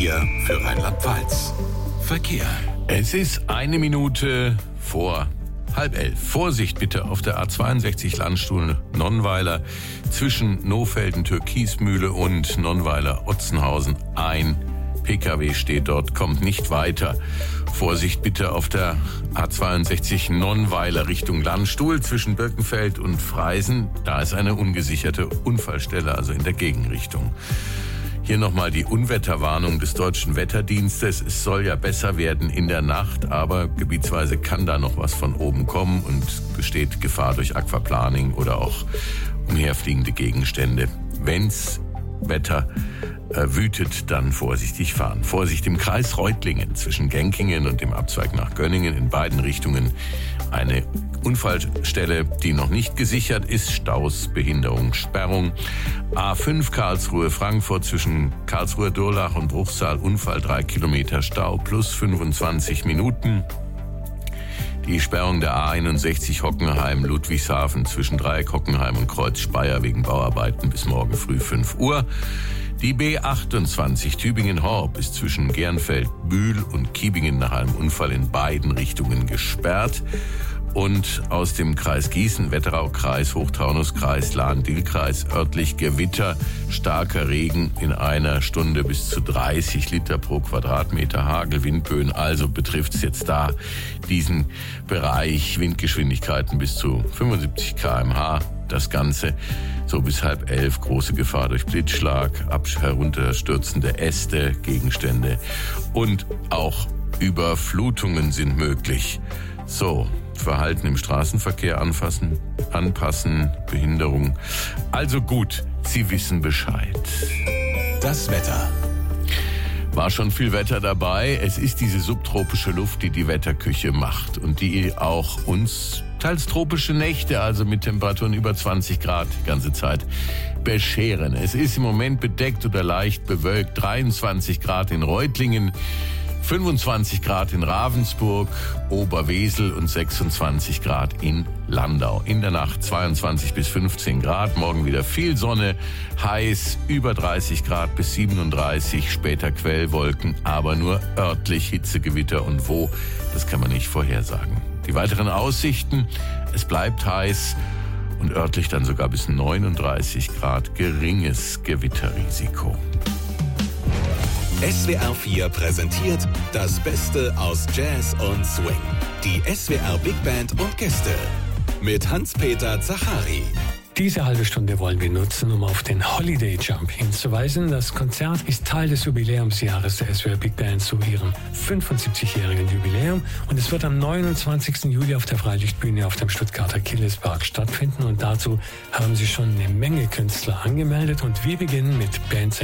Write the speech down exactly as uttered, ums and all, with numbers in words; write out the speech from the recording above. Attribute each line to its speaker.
Speaker 1: vier für Rheinland-Pfalz. Verkehr.
Speaker 2: Es ist eine Minute vor halb elf. Vorsicht bitte auf der A zweiundsechzig Landstuhl Nonnweiler zwischen Nohfelden, Türkismühle und Nonnweiler-Otzenhausen. Ein P K W steht dort, kommt nicht weiter. Vorsicht bitte auf der A zweiundsechzig Nonnweiler Richtung Landstuhl zwischen Birkenfeld und Freisen. Da ist eine ungesicherte Unfallstelle, also in der Gegenrichtung. Hier nochmal die Unwetterwarnung des Deutschen Wetterdienstes. Es soll ja besser werden in der Nacht, aber gebietsweise kann da noch was von oben kommen und besteht Gefahr durch Aquaplaning oder auch umherfliegende Gegenstände. Wenn's Wetter äh, wütet, dann vorsichtig fahren. Vorsicht im Kreis Reutlingen zwischen Genkingen und dem Abzweig nach Gönningen in beiden Richtungen. Eine Unfallstelle, die noch nicht gesichert ist. Staus, Behinderung, Sperrung. A fünf Karlsruhe-Frankfurt zwischen Karlsruhe-Durlach und Bruchsal. Unfall, drei Kilometer Stau plus fünfundzwanzig Minuten. Die Sperrung der A einundsechzig Hockenheim-Ludwigshafen zwischen Dreieck Hockenheim und Kreuz Speyer wegen Bauarbeiten bis morgen früh fünf Uhr. Die B achtundzwanzig Tübingen-Horb ist zwischen Gernfeld, Bühl und Kiebingen nach einem Unfall in beiden Richtungen gesperrt. Und aus dem Kreis Gießen, Wetteraukreis, Hochtaunuskreis, Lahn-Dill-Kreis, örtlich Gewitter, starker Regen in einer Stunde bis zu dreißig Liter pro Quadratmeter, Hagel, Windböen. Also betrifft es jetzt da diesen Bereich, Windgeschwindigkeiten bis zu fünfundsiebzig Kilometer pro Stunde. Das Ganze so bis halb elf, große Gefahr durch Blitzschlag, herunterstürzende Äste, Gegenstände und auch Überflutungen sind möglich. So, Verhalten im Straßenverkehr anfassen, anpassen, Behinderung. Also gut, Sie wissen Bescheid.
Speaker 1: Das Wetter.
Speaker 2: War schon viel Wetter dabei. Es ist diese subtropische Luft, die die Wetterküche macht und die auch uns teils tropische Nächte, also mit Temperaturen über zwanzig Grad die ganze Zeit, bescheren. Es ist im Moment bedeckt oder leicht bewölkt. dreiundzwanzig Grad in Reutlingen, fünfundzwanzig Grad in Ravensburg, Oberwesel und sechsundzwanzig Grad in Landau. In der Nacht zweiundzwanzig bis fünfzehn Grad, morgen wieder viel Sonne, heiß, über dreißig Grad bis siebenunddreißig, später Quellwolken, aber nur örtlich Hitzegewitter und wo, das kann man nicht vorhersagen. Die weiteren Aussichten, es bleibt heiß und örtlich dann sogar bis neununddreißig Grad, geringes Gewitterrisiko.
Speaker 1: S W R vier präsentiert das Beste aus Jazz und Swing. Die S W R Big Band und Gäste mit Hans-Peter Zachari.
Speaker 3: Diese halbe Stunde wollen wir nutzen, um auf den Holiday Jump hinzuweisen. Das Konzert ist Teil des Jubiläumsjahres der S W R Big Band zu ihrem fünfundsiebzigjährigen Jubiläum und es wird am neunundzwanzigsten Juli auf der Freilichtbühne auf dem Stuttgarter Killespark stattfinden und dazu haben sich schon eine Menge Künstler angemeldet und wir beginnen mit Bandsänger